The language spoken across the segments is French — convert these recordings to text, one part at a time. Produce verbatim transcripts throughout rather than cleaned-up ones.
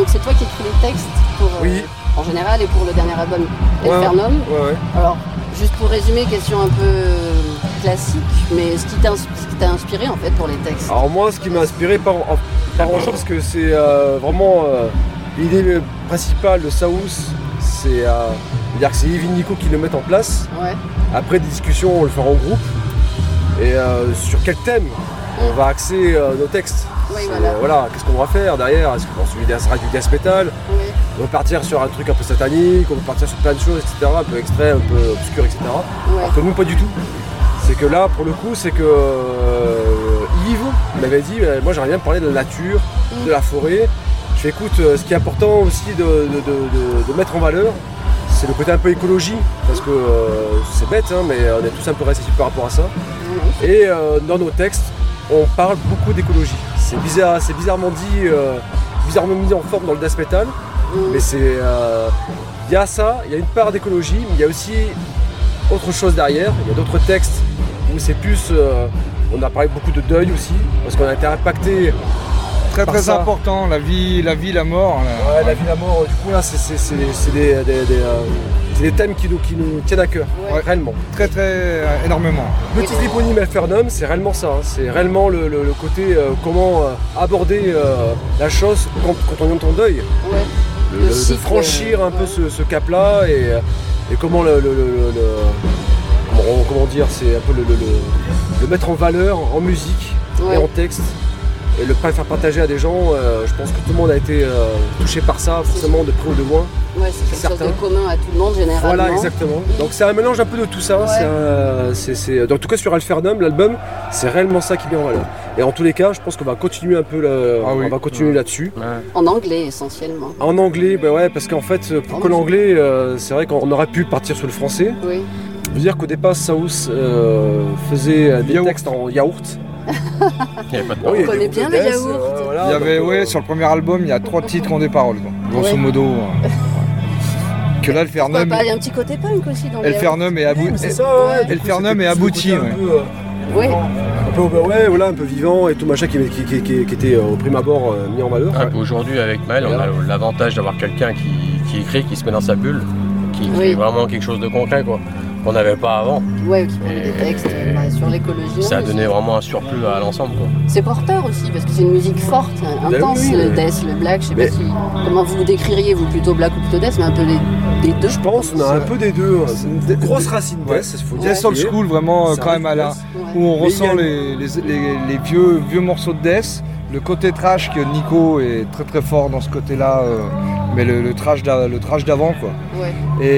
donc c'est toi qui écris les textes pour, euh, oui. en général et pour le dernier album Infernum. Ouais, ouais, ouais. Alors, juste pour résumer, question un peu classique, mais ce qui t'a, ce qui t'a inspiré en fait pour les textes? Alors moi, ce qui m'a inspiré, pas grand-chose, parce que c'est euh, vraiment euh, l'idée principale de Saus, c'est euh, dire que c'est Yves et Nico qui le mettent en place. Ouais. Après des discussions, on le fera en groupe. Et euh, sur quel thème on va axer euh, nos textes. Oui, voilà. Euh, voilà, qu'est-ce qu'on va faire derrière? Est-ce qu'on va sera du death metal? Oui. On va partir sur un truc un peu satanique, on va partir sur plein de choses, et cetera. Un peu extrait, un peu obscur, et cetera. Ouais. Alors que nous, pas du tout. C'est que là, pour le coup, c'est que euh, Yves m'avait dit, euh, moi j'aimerais bien parler de la nature, mmh. de la forêt. Je fais écoute, euh, ce qui est important aussi de, de, de, de, de mettre en valeur, c'est le côté un peu écologie, parce que euh, c'est bête, hein, mais on est tous un peu réceptifs par rapport à ça. Mmh. Et euh, dans nos textes, on parle beaucoup d'écologie. C'est bizarre, c'est bizarrement dit, euh, bizarrement mis en forme dans le death metal, mmh. mais c'est, il euh, y a ça, il y a une part d'écologie, mais il y a aussi autre chose derrière. Il y a d'autres textes où c'est plus, euh, on a parlé beaucoup de deuil aussi, parce qu'on a été impacté. Très très ça. Important, la vie, la vie, la mort. Là. Ouais, la vie, la mort. Du coup là, c'est, c'est, c'est, c'est, des, des, des, euh, c'est des thèmes qui nous, qui nous tiennent à cœur, ouais. réellement. Très très euh, énormément. Le titre éponyme Infernum, c'est réellement ça. Hein. C'est réellement le, le, le côté euh, comment euh, aborder euh, la chose quand, quand on est en ton deuil. Ouais. Le, le, de franchir un ouais. peu ce, ce cap-là et, et comment le, le, le, le comment, comment dire, c'est un peu le, le, le, le mettre en valeur en musique ouais. et en texte. Et le faire partager à des gens, euh, je pense que tout le monde a été euh, touché par ça, forcément de près ou de loin. Ouais, c'est quelque certain. chose de commun à tout le monde généralement. Voilà, exactement. Donc c'est un mélange un peu de tout ça. Ouais. C'est un, c'est, c'est... En tout cas sur Infernum, l'album, c'est réellement ça qui met en valeur. Et en tous les cas, je pense qu'on va continuer un peu, le... ah, oui. on va continuer ouais. là-dessus. Ouais. En anglais essentiellement. En anglais, bah ouais, parce qu'en fait, pour que l'anglais, euh, c'est vrai qu'on aurait pu partir sur le français. Oui. Je veux dire qu'au départ, Saus euh, faisait des yaourt. textes en yaourt. Il y avait pas de on oui, connaît bien les yaourts. Euh, voilà, il y avait, ouais, sur le premier album, il y a trois titres qui ont des paroles, grosso ouais. modo. Euh, que là, Infernum. Il y a un petit côté punk aussi dans les Infernum est abouti. Ouais, Infernum est abouti. Oui. Un peu, ouais, voilà, un peu vivant et tout machin qui, qui, qui, qui, qui était au prime abord euh, mis en valeur. Ah, ouais. Aujourd'hui, avec Maël, on a l'avantage d'avoir quelqu'un qui, qui écrit, qui se met dans sa bulle, qui écrit oui. vraiment quelque chose de concret, quoi. Qu'on n'avait pas avant. Ouais, qui met des textes bah, sur l'écologie. Ça a donné vraiment un surplus à l'ensemble, quoi. C'est porteur aussi, parce que c'est une musique forte, intense, oui, le mais... death, le black, je sais mais... pas si... Comment vous le décririez, vous, plutôt black ou plutôt death, mais un peu les, les deux. Je pense, on a un peu des deux. C'est une grosse racine death, il faut dire. Death old school, vraiment, quand même, à la... où on ressent les, les, les, les vieux, vieux morceaux de death. Le côté trash que Nico est très très fort dans ce côté-là, euh, mais le, le trash d'avant, quoi. Ouais.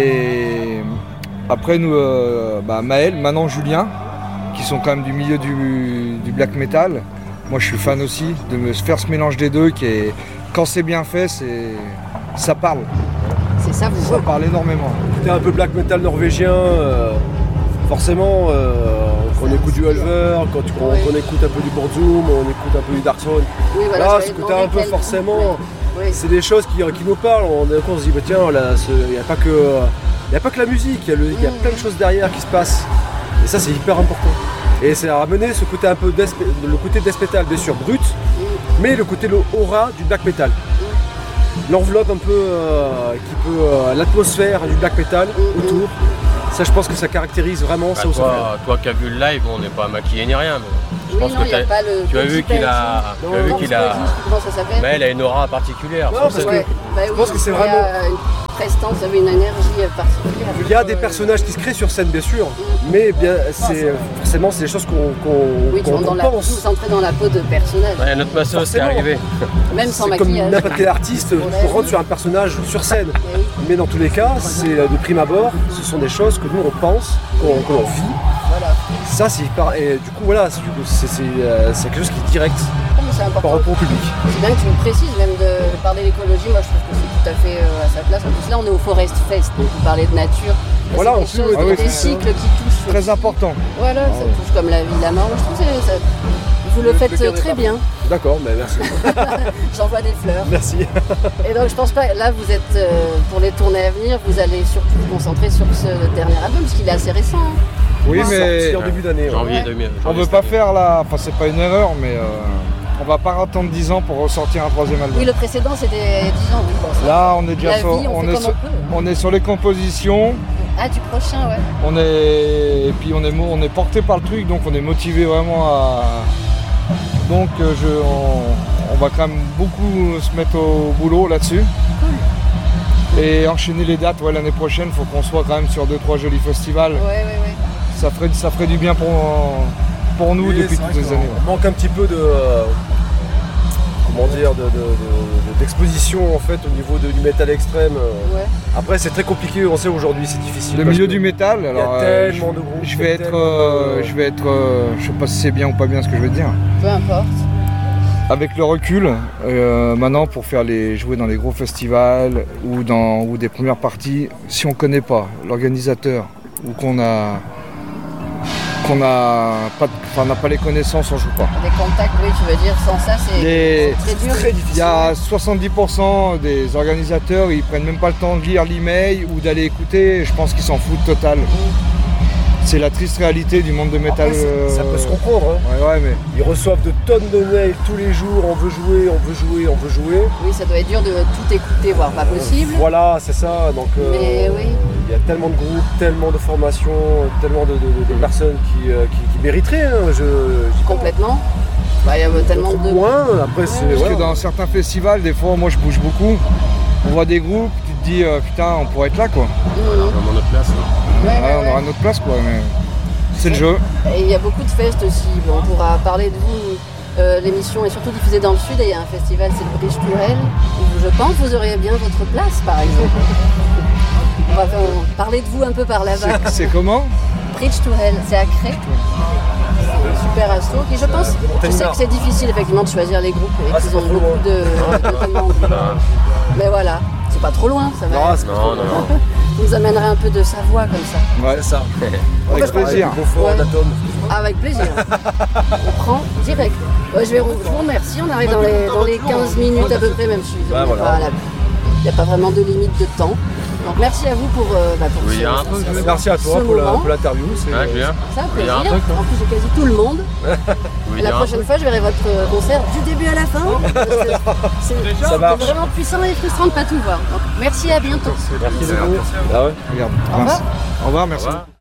Et... Après nous, euh, bah, Maël, Manon, Julien, qui sont quand même du milieu du, du black metal. Moi je suis fan aussi de me faire ce mélange des deux qui est, quand c'est bien fait, c'est, ça parle. C'est ça, vous Ça parle énormément. C'était un peu black metal norvégien, euh, forcément, euh, quand on écoute du Ulver, quand on, oui. on écoute un peu du Burzum, on écoute un peu du Darkthrone. Oui, voilà, là, ce côté un peu forcément, oui. Oui. c'est des choses qui, qui nous parlent. On, on se dit, bah, tiens, il n'y a pas que... Il n'y a pas que la musique, il y, mmh. y a plein de choses derrière qui se passent. Et ça, c'est hyper important. Et ça a ramené ce côté un peu death, le côté death metal, bien sûr, brut, mmh. mais le côté le aura du black metal. Mmh. L'enveloppe un peu, euh, qui peut, euh, l'atmosphère du black metal mmh. autour. Ça, je pense que ça caractérise vraiment bah, ça aussi. Toi, toi qui as vu le live, on n'est pas maquillé ni rien. Mais je oui, pense non, que tu as vu qu'il a. Non, tu as vu qu'il a. Comment ça s'appelle ? Mais elle a une aura particulière. Non, parce que ouais. bah, je oui, pense que c'est vraiment. Prestance, vous avez une énergie particulière. Il y a des personnages qui se créent sur scène, bien sûr, mmh. mais bien, c'est, forcément, c'est des choses qu'on, qu'on, oui, qu'on, qu'on dans pense. Vous entrez dans la peau de personnage. Il y a notre masseuse qui est arrivé. Même sans c'est maquillage. Comme n'importe quel artiste pour rendre sur un personnage sur scène. Oui. Mais dans tous les cas, c'est de prime abord, ce sont des choses que nous on pense, qu'on, qu'on vit. Voilà. Ça, c'est hyper. Et du coup, voilà, c'est, c'est, c'est, c'est quelque chose qui est direct. Par rapport au public. C'est bien que tu me précises, même de parler d'écologie, moi je trouve que c'est tout à fait euh, à sa place. En plus là on est au Forest Fest, donc vous parlez de nature. Là, voilà, c'est des, choses, ah oui, des cycles qui touchent. Très aussi. Important. Voilà, ah, ça oui. touche comme la vie, la mort. Je trouve que ça, vous le, le faites le très bien. D'accord, mais merci. J'envoie des fleurs. Merci. Et donc je pense pas, là vous êtes, euh, pour les tournées à venir, vous allez surtout vous concentrer sur ce dernier album, parce qu'il est assez récent. Hein. Oui, mais en début d'année. Janvier deux mille. On veut pas faire la, enfin c'est pas une erreur, mais euh, on va pas attendre dix ans pour ressortir un troisième album. Oui, le précédent c'était dix ans, oui. Bon, là, on est déjà la sur, vie, on, on, est sur on, on est sur les compositions. Ah, du prochain, ouais. On est, et puis on est, on est porté par le truc, donc on est motivé vraiment à. Donc je, on, on va quand même beaucoup se mettre au boulot là-dessus. Cool. Et enchaîner les dates, ouais, l'année prochaine, il faut qu'on soit quand même sur deux trois jolis festivals. Ouais, ouais, ouais. Ça ferait, ça ferait du bien pour, pour nous oui, depuis toutes les années. On ouais. manque un petit peu de. Euh, comment dire, de, de, de, d'exposition en fait au niveau de, du métal extrême. Ouais. Après c'est très compliqué, on sait aujourd'hui c'est difficile. Le milieu du métal, alors il y a tellement euh, de groupes. Je vais être, euh, je vais être, euh, je sais pas si c'est bien ou pas bien ce que je veux dire. Peu importe. Avec le recul, euh, maintenant pour faire les jouer dans les gros festivals ou dans ou des premières parties, si on connaît pas l'organisateur ou qu'on a qu'on a pas, enfin, n'a pas les connaissances, on joue pas. Des contacts, oui, tu veux dire, sans ça, c'est, les... c'est très dur. Très difficile. Il y a soixante-dix pour cent des organisateurs, ils prennent même pas le temps de lire l'email ou d'aller écouter, je pense qu'ils s'en foutent total. Mmh. C'est la triste réalité du monde de métal. Après, euh... ça peut se comprendre. Hein. Ouais, ouais, mais... Ils reçoivent de tonnes de mails tous les jours, on veut jouer, on veut jouer, on veut jouer. Oui, ça doit être dur de tout écouter, voire pas possible. Euh, voilà, c'est ça. Donc, euh, mais oui. Il y a tellement de groupes, tellement de formations, tellement de, de, de, de personnes qui, euh, qui, qui mériteraient. Hein, je, je Complètement. Bah, il y a tellement de... moins. Après, c'est, Parce ouais, que dans certains festivals, des fois, moi je bouge beaucoup. On voit des groupes, tu te dis, euh, putain, on pourrait être là, quoi. Mmh. On aura notre place. Ouais, ouais, ouais, on aura notre place, quoi. Mais... C'est le jeu. Et il y a beaucoup de festes aussi. On pourra parler de vous. Euh, l'émission est surtout diffusée dans le sud et il y a un festival, c'est le Bridge to Hell, où je pense que vous auriez bien votre place, par exemple. On va faire, parler de vous un peu par là-bas. C'est, c'est comment? Bridge to Hell, c'est à Cré. C'est un super asso qui, je pense, je sais que c'est difficile effectivement de choisir les groupes et qu'ils ont beaucoup de, de demandes. Mais voilà, c'est pas trop loin, ça va. Non, c'est non, non, non. Vous nous amènerez un peu de Savoie comme ça. Ouais, c'est ça. Avec plaisir. Ouais. Avec plaisir. On prend direct. Ouais, je, vais, je vous remercie. On arrive dans les, dans les quinze minutes à peu près, même si il ouais, voilà. n'y a pas vraiment de limite de temps. Donc merci à vous pour, euh, bah, pour oui, ce, un truc, ce, merci à toi pour, la, pour l'interview. C'est ah, bien. Ça, plaisir. Un truc, en plus, j'ai quasi tout le monde. Oui, la prochaine fois, je verrai votre concert du début à la fin. C'est, c'est, c'est vraiment puissant et frustrant de ne pas tout voir. Donc, merci, à bientôt. Merci, merci beaucoup. Ah ouais. Regarde. Au revoir. Au revoir, merci. Au revoir.